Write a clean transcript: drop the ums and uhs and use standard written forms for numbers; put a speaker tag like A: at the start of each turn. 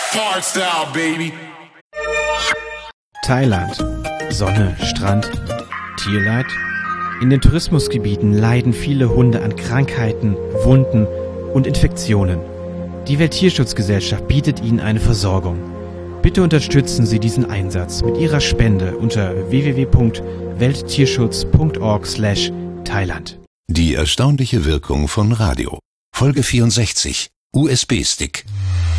A: Hardstyle, baby.
B: Thailand. Sonne, Strand, Tierleid. In den Tourismusgebieten leiden viele Hunde an Krankheiten, Wunden und Infektionen. Die Welttierschutzgesellschaft bietet ihnen eine Versorgung. Bitte unterstützen Sie diesen Einsatz mit Ihrer Spende unter www.welttierschutz.org/Thailand.
C: Die erstaunliche Wirkung von Radio. Folge 64. USB-Stick.